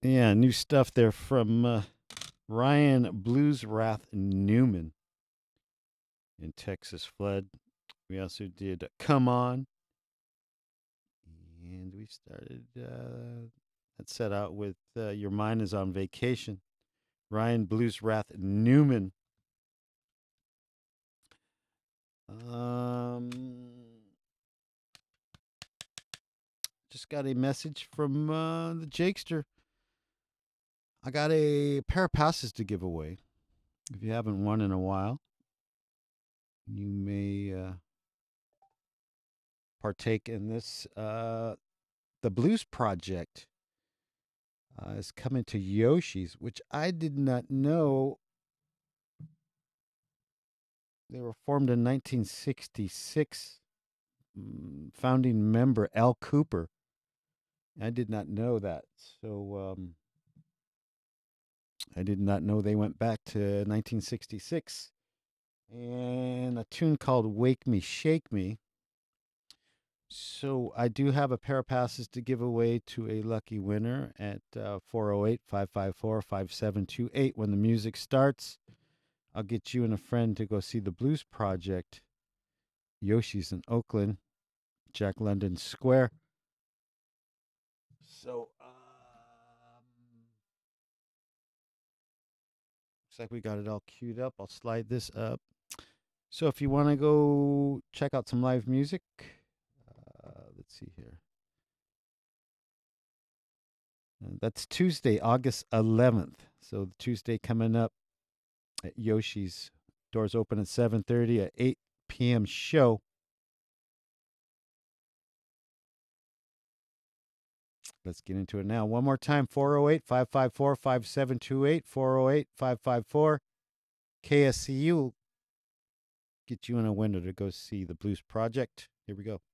Yeah, new stuff there from Ryan Blues Wrath Newman in Texas Flood. We also did Come On, and we started that set out with Your Mind is on Vacation. Ryan Blues Wrath Newman. Um, just got a message from the Jakester. I got a pair of passes to give away. If you haven't won in a while, you may partake in this. The Blues Project is coming to Yoshi's, which I did not know. They were formed in 1966. Founding member Al Cooper. I did not know that. So I did not know they went back to 1966. And a tune called Wake Me, Shake Me. So I do have a pair of passes to give away to a lucky winner at 408 554 5728. When the music starts, I'll get you and a friend to go see the Blues Project. Yoshi's in Oakland, Jack London Square. So, looks like we got it all queued up. I'll slide this up. So, if you want to go check out some live music, let's see here. That's Tuesday, August 11th. So, Tuesday coming up at Yoshi's. Doors open at 7:30 at 8 p.m. show. Let's get into it now. One more time, 408 554 5728. 408 554 KSCU. Get you in a window to go see the Blues Project. Here we go.